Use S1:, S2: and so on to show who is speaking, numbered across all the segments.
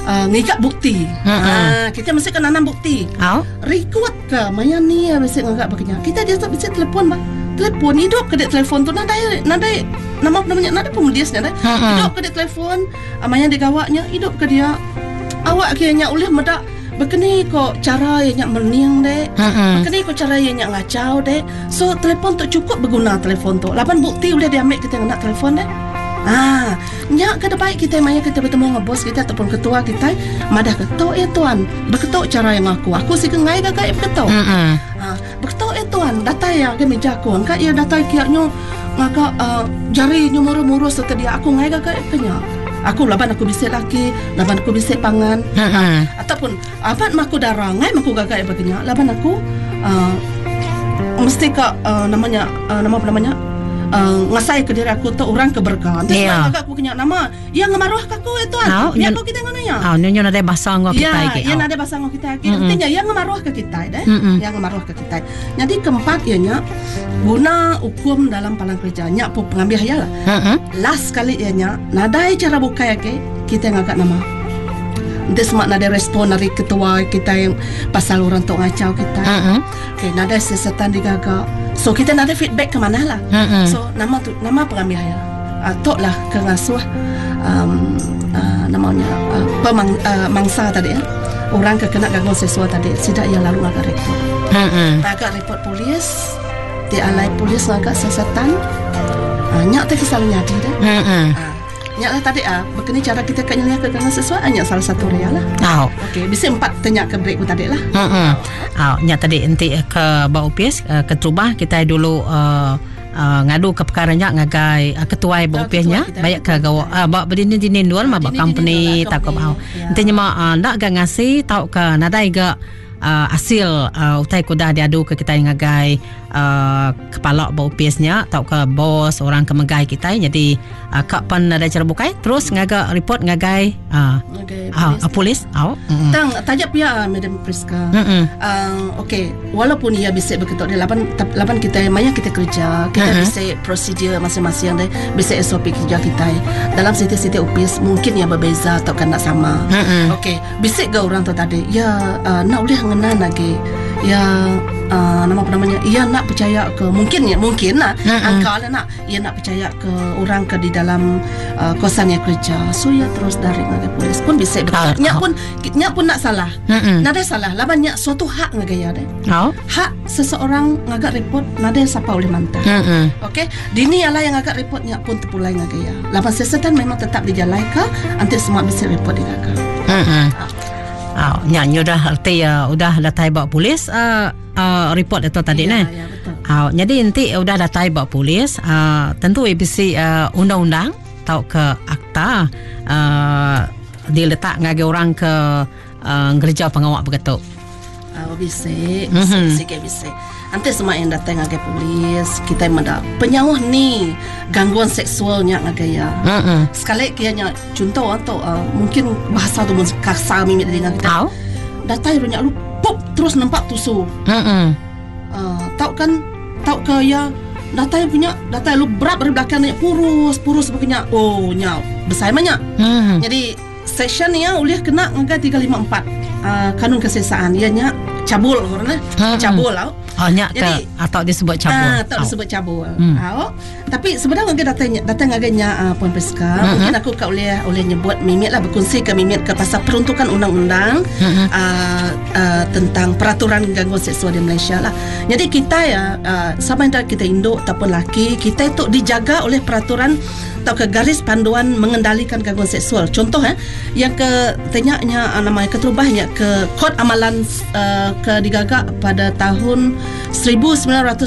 S1: ngikat bukti. Kita mesti kena nanam bukti. Record ke maya ni mesti ngagak bagnya. Kita dia tak bisa telefon bah. Telefon hidup ke dia telefon tu nadai nama namanya nadai pemudiasnya dah. Hidup ke dia telefon maya digawaknya hidup ke dia. Awak kayaknya ulih medak begini kok cara yang merniang dek. Begini kok cara yang ngacau dek. So telefon tu cukup berguna telefon tu. Lapan bukti boleh diambil kita nak telefon dek. Nyak kada baik kita maya kita bertemu dengan bos kita ataupun ketua kita, madah ketok tuan. Berketok cara yang aku sih kengai gagak berketok. Berketok tuan, data yang ke meja aku. Angkat ya data kiaknya ngagak jari nyumuru-muru setedia aku ngai gagak kenya. Aku laban aku bisik laki, laban aku bisik pangan. Ataupun apat maku darah ngai maku gagak begini. Laban aku mesti ke namanya ngasai ke diri aku tu orang keberkahan. Terus agak aku kena nama yang ngemaruh aku tuan. Ya aku kita ngananya.
S2: Nyonya ada bahasa ngok kita lagi.
S1: Ya ada bahasa ngok kita lagi. Artinya yang ngemaruh ke kita deh. Yang ngemaruh ke kita. Jadi keempat ianya guna hukum dalam palang kerja nya pu pengambil hayal. Last kali ianya nadai cara buka ya ke kita ngagak nama. Nanti semak nada respon dari ketua kita yang pasal orang tu ngacau kita. Okay, nada sesetan digagak. So kita nada feedback ke mana lah. So nama pengambil hayal. Tok lah ke ngasuh namanya mangsa tadi ya. Orang kena gangguan seksual tadi. Sidak ia lalu agak report. Agak report polis. Dia alai polis agak sesetan. Nyak tu kesalahan nyadi dah. Nyak lah tadi begini cara kita kena ke gangguan seksual. Nyak salah satu real lah. Okey, bisa 4 tanya ke break tadi lah.
S2: Nyak tadi nanti ke Bau Upis ke Trubah kita dulu ngadu ke perkaranya ngagai ketua BOPS-nya banyak ke gawa bak berdini di Ninduan mah bak company tak ke bau intinya mah ndak ga ngasi tau ke nadai ga hasil utai kuda diadu ke kita ngagai kepala BOPS-nya tau ke bos orang ke megai kita jadi kapan ada cara bukai terus ngaga report ngagai polis
S1: tang tajak pia Madam Priska. Okey walaupun ia bisa berketok dia lapan kita maya kita kerja kita bisa prosedur masing-masing deh bisa SOP kerja kita dalam setiap upis mungkin yang berbeza atau kan tak sama. Okey bisa ke orang tu tadi ya nak boleh ngena lagi ya namanya ia nak percaya ke mungkin lah angka lah nak ia nak percaya ke orang ke di dalam kosan yang kerja so ya terus dari ngagai polis pun bisa nyak pun nak salah nada salah laban nyak suatu hak ngagaya deh hak seseorang ngagak report nada siapa oleh mantah. Okey dini ala yang ngagak report nyak pun terpulai ngagaya laban sesetan memang tetap dijalai ke nanti semua bisa report digagak.
S2: Nyanyi dah arti udah datai bawa polis report itu tadi
S1: ya,
S2: nah.
S1: Ya, betul.
S2: Jadi nanti udah datai bawa polis tentu ABC undang-undang tau ke akta diletak ngage orang ke gereja pengawak begitu.
S1: Bisa nanti semua yang datang ngage polis kita mendak penyawah ni gangguan seksualnya ngagaya sekali kianya contoh atau mungkin bahasa tu kasar mimik dengan kita datang banyak lu pop terus nampak tusuk tahu ke ya datang punya datang lu berat dari belakang purus begini nya besar banyak jadi session ni boleh kena ngagak 354 kanun kesesaan ianya cabul karena cabul lah.
S2: Jadi atau disebut cabul.
S1: Atau disebut cabul. Tapi sebenarnya datang agaknya Puan Priska. Mungkin aku boleh nyebut mimik lah berkongsi ke mimik ke pasal peruntukan undang-undang tentang peraturan gangguan seksual di Malaysia lah. Jadi kita sama yang kita induk ataupun laki kita itu dijaga oleh peraturan atau ke garis panduan mengendalikan gangguan seksual. Contoh yang ke tanyanya namanya keterubahnya ke kod amalan ke digagak pada tahun 1999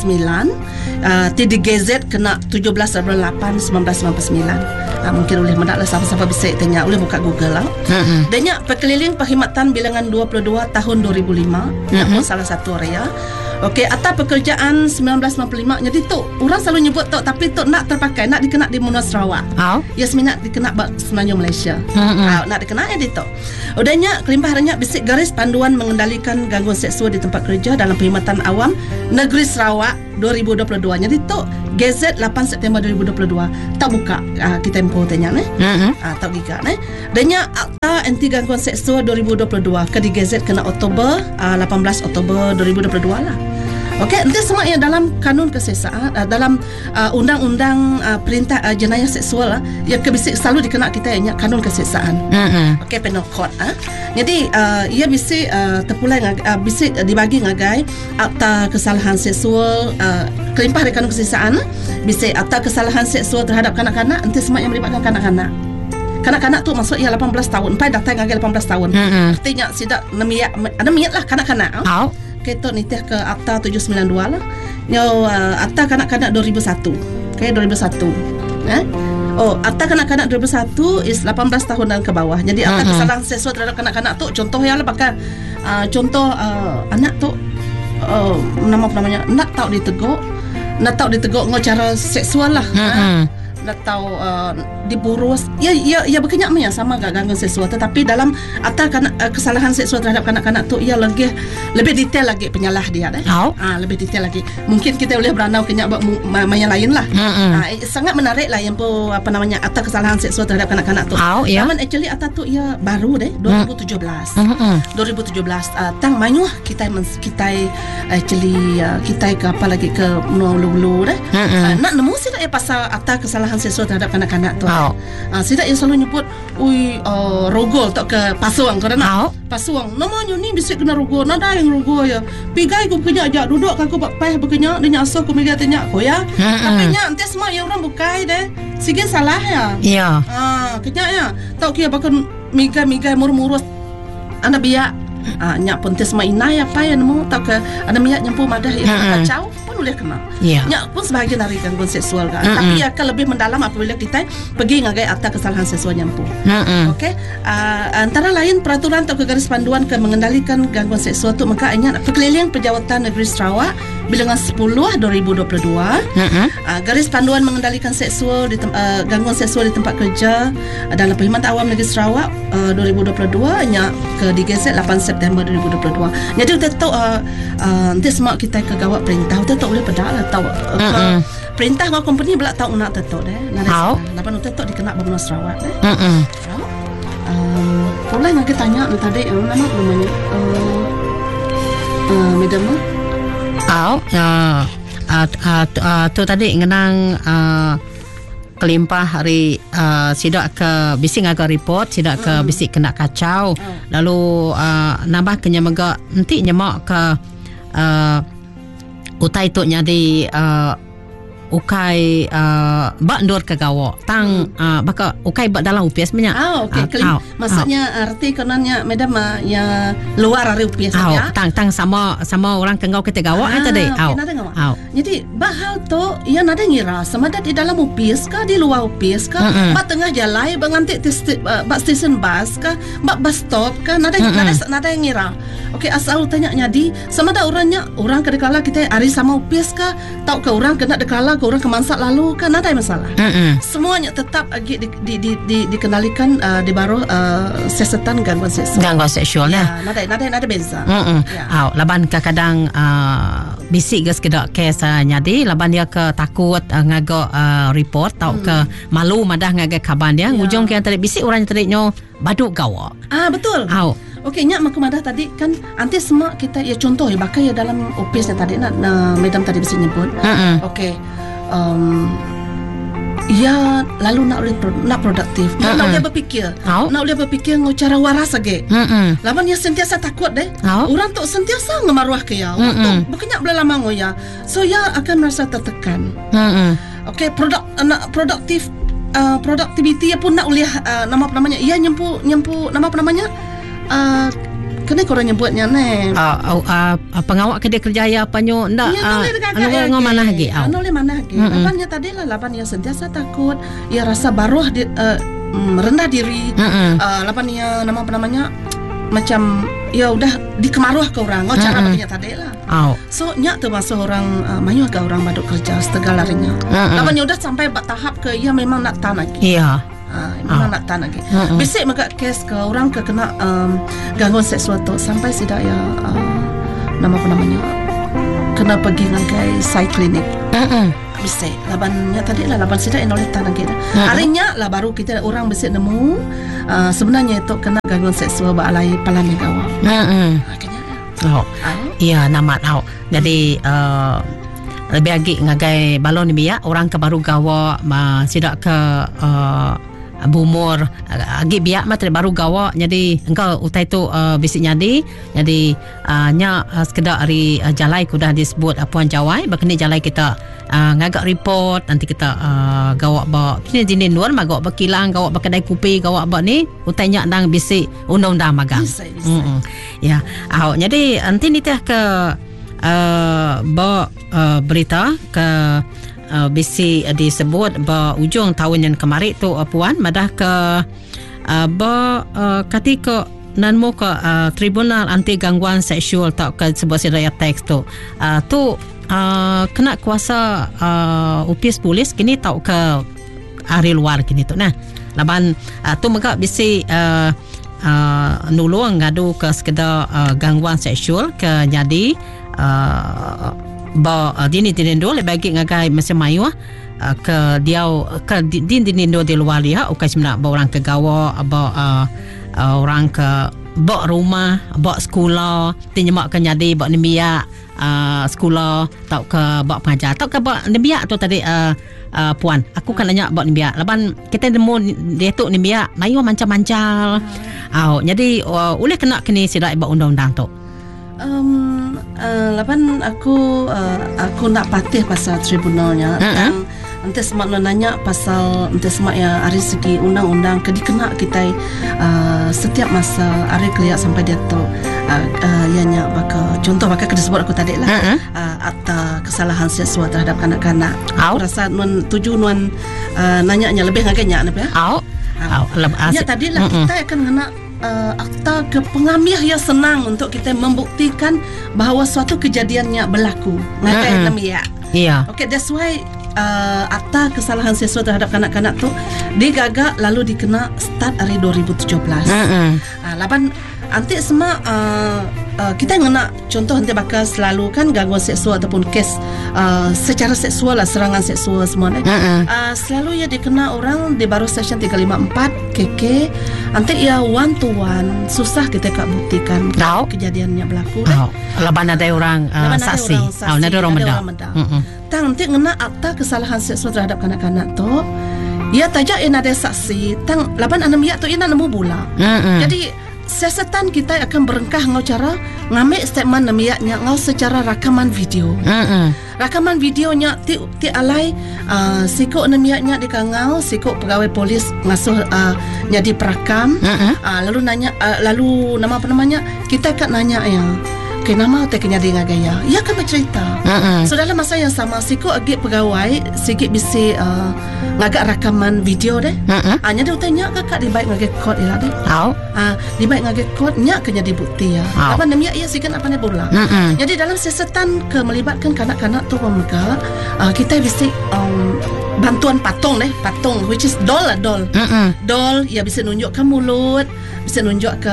S1: TDGZ kena 17/8/1999. Mungkin boleh mendaklah siapa-siapa bisa tanya boleh buka Google lah. Banyak perkeliling perkhidmatan bilangan 22 tahun 2005 salah satu area. Okey, atas pekerjaan 1995. Jadi tu orang selalu nyebut tu tapi tu nak terpakai, nak dikena di Munas Sarawak. Yasmin nak dikena semenanjung Malaysia. Nak dikena ya di tu. Udahnya kelimbahannya bisik garis panduan mengendalikan gangguan seksual di tempat kerja dalam perkhidmatan awam negeri Sarawak 2022. Jadi tu Gazette 8 September 2022 tak buka kita info tanya ni. Tak giga ni. Danya Akta Anti Gangguan Seksual 2022 ke di Gazette kena Oktober 18 Oktober 2022 lah. Okey, nanti semua yang dalam kanun kesesaan, dalam undang-undang perintah jenayah seksual yang kebisik selalu dikenal kita yang kanun kesesaan. Okey, penal code. Jadi ia bisik terpulai bisik dibagi ngagai akta kesalahan seksual kelimpah dari kanun kesesaan, bisik akta kesalahan seksual terhadap kanak-kanak, nanti semua yang melibatkan kanak-kanak. Kanak-kanak tu maksud ia 18 tahun, empat datang ngagai 18 tahun. Artinya sidak nemiat lah kanak-kanak. Kita nitih ke Akta 792 lah. Akta Kanak-Kanak 2001. Okay, 2001. Akta Kanak-Kanak 2001 is 18 tahun dan ke bawah. Jadi akta kesalahan seksual terhadap kanak-kanak tu contoh yang lah pakai contoh anak tu namanya nak tahu diteguk cara seksual lah. Nak tahu diburus ia berkenyak sama gak gangguan seksual, tetapi dalam akta kesalahan seksual terhadap kanak-kanak tu ia lebih detail lagi penyalah dia lebih detail lagi. Mungkin kita boleh beranau kenyak yang lain lah. Sangat menarik lah yang akta kesalahan seksual terhadap kanak-kanak tu. Namun actually akta tu ia baru 2017 tang manyuh kita actually kita ke apa lagi ke nulu nak nemu sih pasal akta kesalahan seksual terhadap kanak-kanak tu. Sidak yang selalu nyebut rogol tak ke pasuang kerana pasuang namanya ni bisa kena rogol, nada yang rogol ya pigai ku kenya ajak duduk aku peh berkenya dia asuh ku mega tanya ko ya tapi nya ente semua yang orang bukai deh sige salah ya kenya ya tau kia bakal migai murmurus anda biak nyak pun tes mai inai apa ya nemu tak ke ada minyak nyempu madah ya kacau pun boleh kena. Nyak pun sebahagian dari gangguan seksual kan. Tapi akan lebih mendalam apabila kita pergi ngagai akta kesalahan seksual nyempu. Okey. Antara lain peraturan atau garis panduan ke mengendalikan gangguan seksual tu maka ingat Perkeliling Penjawatan Negeri Sarawak bilangan 10 2022. Garis panduan mengendalikan seksual gangguan seksual di tempat kerja dalam Perkhidmatan Awam Negeri Sarawak 2022 nyak ke di Gazette 8 September 2022. Jadi kita tahu nanti semua kita ke gawat perintah kita tahu boleh pedak lah tahu perintah ngau company belak tahu nak tahu deh. Lapan kita tahu dikenak Bangunan Sarawak deh. Boleh nak kita tanya tadi nama namanya madam tu tadi ngenang kelimpah hari sidak ke bising agak report sidak ke bisik kena kacau lalu nambah kenya mega nanti nyemak ke utai tu nyadi ukai bak ndur ke gawak tang baka ukai bak dalam UPS banyak. Okey. Maksudnya arti kononnya madam ya luar dari UPS ya.
S2: Tang sama orang kenggau kita gawak tadi.
S1: Jadi bahal tu ia nada ngira sama ada di dalam UPS ka di luar UPS ka bak tengah jalan bak nganti bak stesen bas ka bak bus stop ka nada yang ngira. Okey, asal tanya nyadi sama ada orang kedekala kita hari sama UPS ka tahu ke orang kena dekala ke orang kemansak lalu kan ada masalah. Semuanya tetap lagi dikendalikan di bawah siasatan gangguan seksual. Nada beza.
S2: Laban kadang bisik gas kedak kes nyadi laban dia ke takut ngagak report tau ke malu madah ngagak kaban dia ngujung ke yang tadi bisik orang tadi nyo baduk gawak.
S1: Betul. Okey, nyak makumadah tadi kan anti semua kita ya contoh ya bakal ya dalam office tadi nak madam tadi bisa nyebut. Okey. Ya lalu nak produktif. Nak dia berfikir. Nak dia berfikir cara waras lagi. Lawan dia sentiasa takut deh. Orang tu sentiasa ngemaruah ke ya. Orang tu berkenyak belalama ngoya. So ya akan merasa tertekan. Okey, productivity pun nak uliah namanya. Ia nyempu nama namanya kena korang nyebutnya ni
S2: pengawak kedai kerjaya apanya ndak anu mana lagi
S1: lapannya tadi lah lapan yang sentiasa takut ia rasa baruh rendah diri lapan ia namanya macam ya udah dikemaruh ke orang cara begini tadi lah so nyak termasuk orang mayu ke orang baduk kerja setengah larinya lapan ia udah sampai tahap ke ia memang nak tahan lagi memang nak tahan lagi. Bisik maka kes ke orang ke kena gangguan seksual tu sampai sidak ya nama apa namanya kena pergi ngagai sai klinik. Bisa labannya tadi lah laban sidak yang oleh tanah kita. Harinya lah baru kita orang bisa nemu sebenarnya itu kena gangguan seksual balai palami gawa.
S2: Iya nama tahu. Jadi lebih lagi ngagai balon ni biak orang ke baru gawa sidak ke bumur agi biak mah baru gawa jadi engkau utai tu bisik jadi nya sekedar hari jalai kudah disebut puan jawai bakni jalai kita ngagak report nanti kita gawa ba kini jinin luar mah gawa bakilang gawa bakedai kopi gawa ba ni utai nya nang bisik undang-undang magang ya jadi nanti ni teh ke berita ke bisi disebut ujung tahun yang kemarin tu puan madah ke ketika nanmu ke Tribunal Anti Gangguan Seksual tak ke sebuah siraya teks tu kena kuasa upis polis kini tak ke hari luar kini tu nah laban tu maka bisi nulung ngadu ke sekedar gangguan seksual ke jadi dini dinindo le bagi ngagai masa mayu ke dia ke dinindo di luar dia ukai semna orang ke gawa orang ke bak rumah bak sekolah tinyemak ke nyadi bak nemia sekolah tau ke bak pengajar tau ke bak nemia tu tadi puan aku kan nanya bak nemia laban kita nemu dia tu nemia mayu mancal-mancal jadi oleh kena kini sidak bak undang-undang tu
S1: lapan aku nak patih pasal tribunalnya nanti semak nanya pasal nanti semak ya hari segi undang-undang kena kita setiap masa hari keliak sampai dia tu ianya contoh bakal disebut aku tadi lah atas kesalahan seksual terhadap kanak-kanak aku rasa tuju nanya lebih ngaganya apa ya tadi lah kita akan kena akta kepengamih yang senang untuk kita membuktikan bahawa suatu kejadiannya berlaku ngakai namanya. Okay, that's why akta kesalahan seksual terhadap kanak-kanak tu digagak lalu dikena start hari 2017. Lapan nanti semua kita ngena contoh nanti bakal selalu kan gangguan seksual ataupun kes secara seksual lah serangan seksual semua ni. Selalu ya dikena orang di baru section 354 KK nanti ya one to one susah kita kak buktikan kejadiannya berlaku.
S2: Laban ada orang saksi. Ada orang medang.
S1: Nanti ngena akta kesalahan seksual terhadap kanak-kanak tu ya tajak yang ada saksi tang laban anam ya tu ina nemu bula. Jadi siasatan kita akan berengkah ngau cara ngambil statement namiaknya ngau secara rakaman video. Rakaman videonya ti alai sikok namiaknya di kangau sikok pegawai polis ngasuh jadi perakam. Lalu nanya lalu nama apa namanya kita akan nanya ya ke nama teknya dia gaya ia akan bercerita so dalam masa yang sama sikok agak pegawai sikit bisi ngagak rakaman video deh hanya dia tanya kakak dibaik ngagak kod ya deh dibaik ngagak kod nya kena dibukti ya apa namanya ia sikan apa ni bola jadi dalam siasatan ke melibatkan kanak-kanak tu pemegang kita bisi bantuan patung which is doll doll ya bisa nunjuk ke mulut bisa nunjuk ke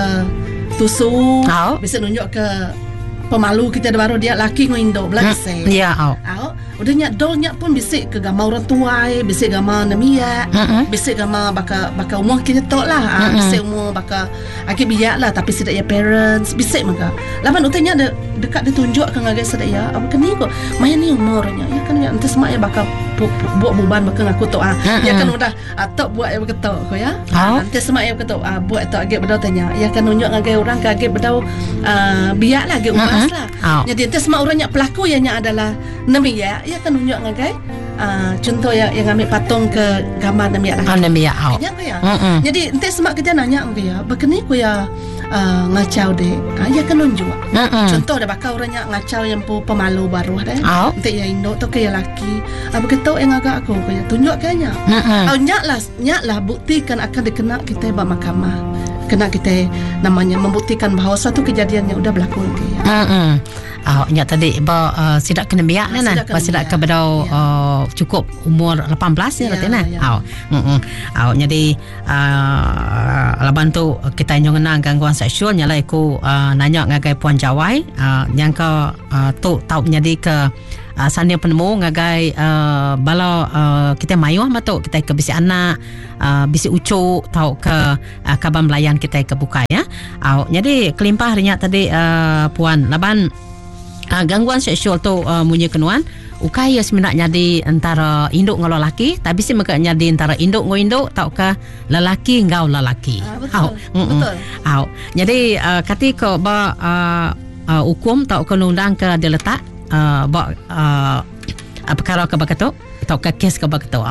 S1: tusuk bisa nunjuk ke pemalu kita baru dia laki ngoindo belah bisa. Udahnya dolnya pun bisik ke gambar orang tua, bisik gambar namia, bisik gambar baka umur kita tok lah, bisik umur baka akik biak lah tapi sedak ya parents, bisik maka. Laban utanya ada dekat ditunjuk ke ngagai sedak ya, apa keni kok, maya ni umurnya, ya kan ya ente semak ya baka buat beban baka ngaku tok ya kan udah tok buat ya baka tok ko ya. Ente semak ya baka tok buat tok agak bedau tanya, ya kan nunjuk ngagai orang ke agak bedau biak lah agak umas lah. Jadi ente semak orangnya pelaku yang adalah namia ia kan tunjuk ngagai contoh yang ambil patung ke gambar namia ya. Jadi ente semak kita nanya ya begini ku ya ngacau deh ia kan nunjuk contoh dah bakal orangnya ngacau yang pemalu baru deh ente ya indo tu ke laki begitu yang agak aku ya tunjuk kayaknya nyak lah buktikan akan dikena kita ba mahkamah kena kita namanya membuktikan bahawa suatu kejadian yang udah berlaku lagi.
S2: Nya tadi sidak kena biak sidak kepada cukup umur 18 ni ratina. Jadi laban tu kita nyong gangguan seksual nyala aku nanya ngagai puan Jawai yang ke tu tahu jadi ke sania penemu ngagai bala kita mayuh matuk kita ke bisi anak bisi ucuk tahu ke kaban melayan kita ke buka ya. Jadi kelimpah harinya tadi puan laban gangguan seksual tu munyi kenuan ukai sebenarnya di antara induk ngau lelaki tapi si mereka nyadi antara induk ngau induk tau ke lelaki ngau lelaki.
S1: Betul.
S2: Jadi ketika hukum tau ke undang ke diletak perkara ke bakato tau ke kes ke bakato.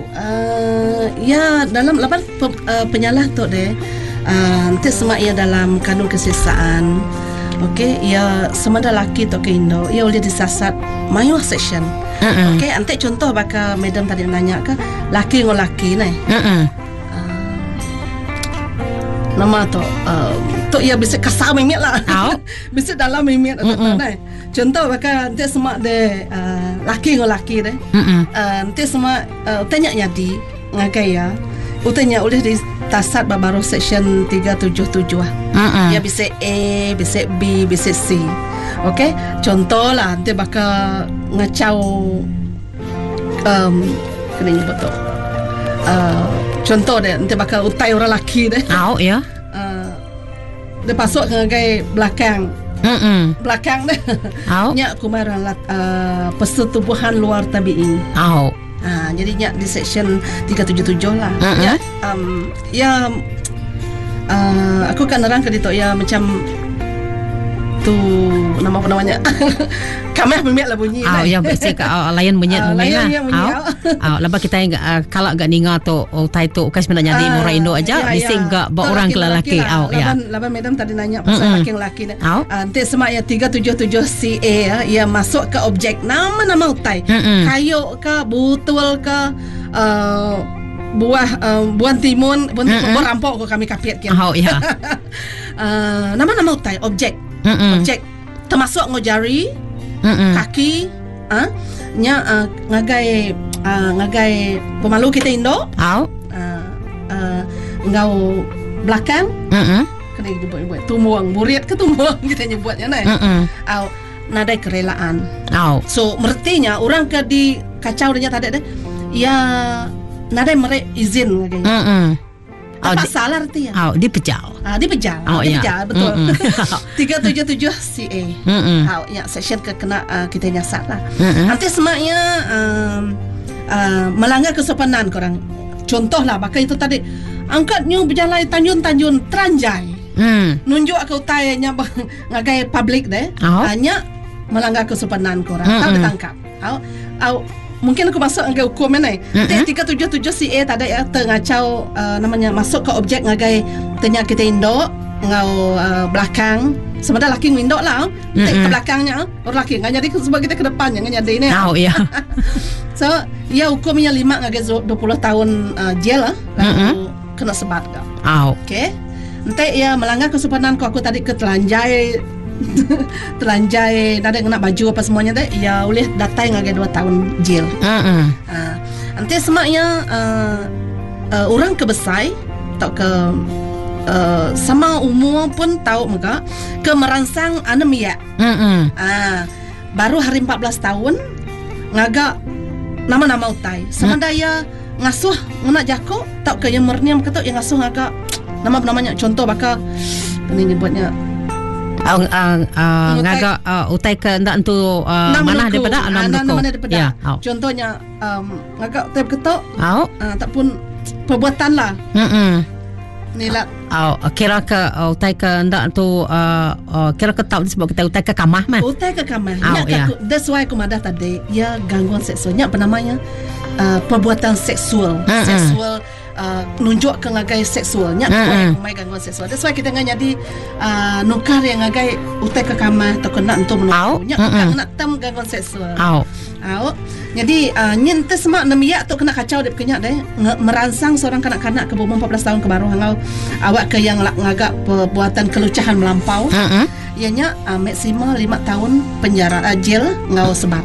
S1: Ya dalam lapan penyalah tu deh nanti semua ia dalam kanun kesesaan. Okey, ya semada laki tu ke Indo, ia boleh disasat mayuh section. Okey, ante contoh baka madam tadi nanya ke laki ngau laki ni. Nama tu ia bisa kasar mimik lah. Bisa dalam mimik ni. Contoh baka ante semua de laki ngau laki deh. Ante semua tanya jadi ngagai ya. Utanya boleh ditasat baru section 377 ya bisa A, bisa B, bisa C. Okey, contoh lah nanti bakal ngacau kena nyebut tu contoh deh nanti bakal utai orang lelaki deh.
S2: Ya.
S1: Dia pasuk ke belakang belakang deh. Nya kumaran persetubuhan luar tabi'i. Jadinya di section 377 lah. Aku kan nerang ke ditok ya macam tu namanya kamar memiak lah bunyi
S2: ya basic layan bunyi lepas kita kalau enggak ninga tu tai tu kan sebenarnya di murah Indo aja basic enggak bawa orang ke lelaki
S1: laban madam tadi nanya pasal laki nanti semua ya 377 CA ya masuk ke objek nama utai kayu ke butul ke buah timun rampok kami kapiat kian. Nama utai objek objek termasuk ngojari kaki ngagai pemalu kita Indo ngau belakang kena dibuat tumuang buriat ke tumuang kita nyebutnya nadai kerelaan so mertinya orang ke di kacau dia tadi deh ya nadai merek izin kayaknya. Apa salah artinya?
S2: Dipejal.
S1: Dipejal. Betul. 377 CA. Ya section kena kita nyasar lah. Nanti semaknya melanggar kesopanan korang. Contoh lah, bakal itu tadi angkat new berjalan tanjun teranjai. Nunjuk aku tanya ngagai public deh. Hanya melanggar kesopanan korang. Tahu ditangkap. Mungkin aku masuk ngagai hukum ni. 377 CA tadi ya tengacau namanya masuk ke objek ngagai tanya kita Indo ngau belakang sebenarnya laki Indo lah ke belakangnya orang laki enggak jadi sebab kita ke depannya enggak jadi ni. So ya hukumnya 5 ngagai 20 tahun jail lah lalu kena sebat ke. Okey. Nanti ya melanggar kesopanan aku tadi ketelanjai nada kena baju apa semuanya deh ya boleh datai ngagai 2 tahun jail. Nanti semaknya orang kebesai tak ke sama umur pun tahu muka ke merangsang anemia. Baru hari 14 tahun ngagak nama-nama utai sama daya ngasuh ngena jako tak ke yang merniam ketok yang ngasuh ngagak nama-namanya contoh bakal ini nyebutnya ngaga utai ke ndak tu mana daripada ya. Contohnya ngaga utai ketok tak pun perbuatan lah nila
S2: kira ke utai ke ndak tu kira ke tahu sebab kita utai ke kamah mah
S1: that's why aku madah tadi ya gangguan seksualnya apa namanya perbuatan seksual nunjuk ke ngagai seksualnya mai gangguan seksual. That's why kita jadi nukar yang ngagai utai ke kamar atau kena untuk menunjuknya kena tem gangguan seksual. Jadi nyente semak nemiak tu kena kacau dek kenyak deh merangsang seorang kanak-kanak ke bawah 14 tahun ke baru hangau awak ke yang ngagak perbuatan kelucahan melampau. Ianya maksimal 5 tahun penjara jail ngau sebab.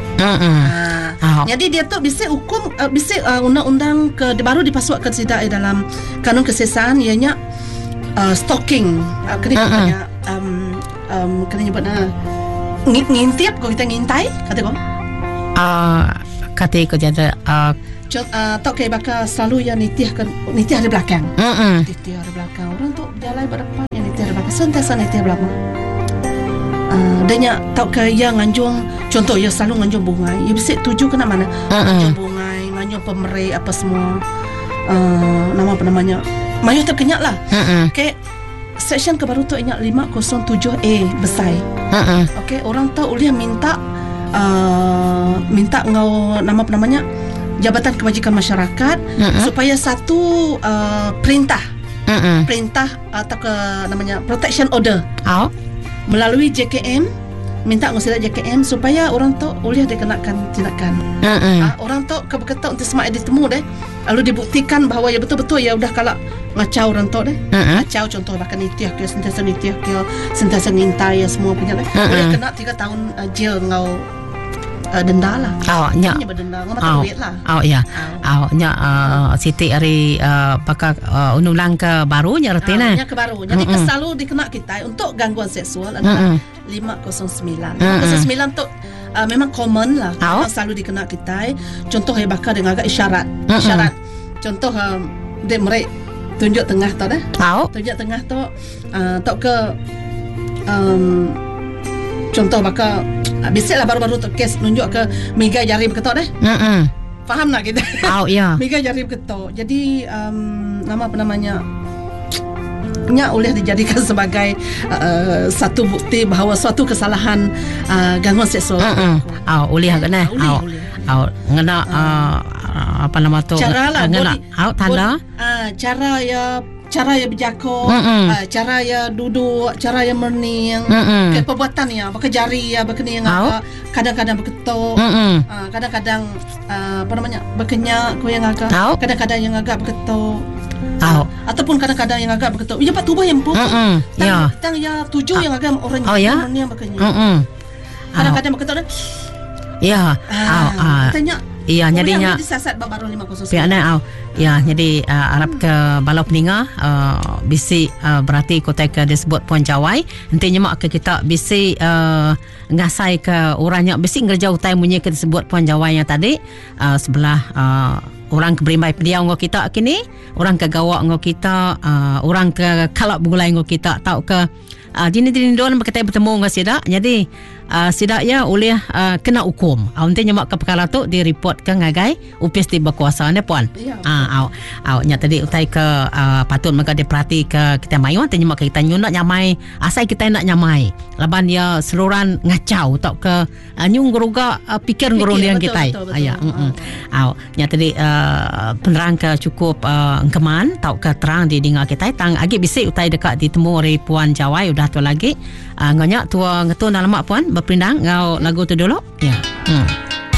S1: Jadi dia tu bisa hukum bisa undang-undang baru dipasukan sidak dalam kanun kesesaan ianya stalking kena nyebutnya ngintip kau kita ngintai kata kau
S2: kata kau jadi
S1: tak kayak bakal selalu yang nitih di belakang nitih di belakang orang tu jalan berdepan yang nitih di belakang sentiasa nitih belakang. Danya tau ke yang nganjung contoh ya selalu nganjung bungai ya bisa tuju kena mana nganjung bungai nganjung pemerai apa semua nama apa namanya mayu terkenyak lah okay. Section kebaru tu ingat 507A besar okay. Orang tu uliah minta ngau nama apa namanya Jabatan Kebajikan Masyarakat supaya satu perintah atau ke namanya protection order melalui JKM minta ngusila JKM supaya orang tu uliah dikenakan tindakan. Orang tu kebeketak untuk semak ditemu deh. Lalu dibuktikan bahawa ya betul-betul ya udah kalau ngacau orang tu deh. Ngacau contoh bahkan nitiah ke sentiasa sentiasa ngintai ya semua punya deh. Boleh kena 3 tahun jail ngau denda lah.
S2: Nya
S1: berdenda ngau duit lah.
S2: Nya Siti hari pakak undang ke baru nya retina.
S1: Nya ke baru. Jadi selalu dikena kita untuk gangguan seksual adalah 509. 509 tu memang common lah. Selalu dikena kita. Contoh bakal dengan agak isyarat. Contoh dia mereka tunjuk tengah tu dah. Tunjuk tengah tu tak ke contoh bakal bisiklah baru-baru tu kes nunjuk ke migai jari berketok dah. Faham tak kita? Migai jari berketok. Jadi nama apa namanya? Nya boleh dijadikan sebagai satu bukti bahawa suatu kesalahan gangguan seksual.
S2: Boleh kena. Ngena apa nama tu? Ngena tanda. Cara ya berjakok, cara ya duduk, cara ya merning, perbuatan ya, pakai jari ya, berkeni yang kadang-kadang berketuk, kadang-kadang apa namanya berkenyak, kau yang agak, kadang-kadang yang agak berketuk, ataupun kadang-kadang yang agak berketuk. Ya pak tubuh yang pun, tang ya 7 yang agak orang yang berkenyak, kadang-kadang berketuk. Tanya. Jadinya disasat baru 509. Jadi Arab ke balau peninga bisi berarti kota ke disebut Puan Jawai. Nantinya mak ke kita bisi ngasai ke orangnya bisi ngerjau utai munyi ke disebut Puan Jawai yang tadi sebelah orang ke berimbai pediau ngau kita kini, orang ke gawak ngau kita, orang ke kalak begulai ngau kita tau ke dini-dini doan berkata bertemu ngau sidak. Jadi sidaknya oleh kena hukum. Nantinya mak ke perkara tu di report ke ngagai upis di berkuasa ne puan. Nya tadi utai ke patut maka diperhati ke kita mayu nantinya mak kita nyunak nyamai asai kita nak nyamai. Laban dia seluruhan ngacau tak ke nyung geruga pikir ngurundian kita. Nya tadi penerang ke cukup keman tau ke terang di dengar kita tang agi bisik utai dekat ditemu oleh Puan Jawai udah tu lagi nganyak tua ngetun dalam mak puan berpindang ngau lagu tu dulu.